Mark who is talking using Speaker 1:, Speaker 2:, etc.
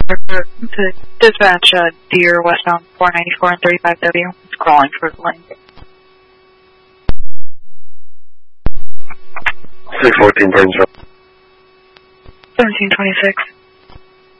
Speaker 1: To dispatch Deer westbound 494 and 35W. It's crawling for the lane.
Speaker 2: 614 Burns Road.
Speaker 1: 1726.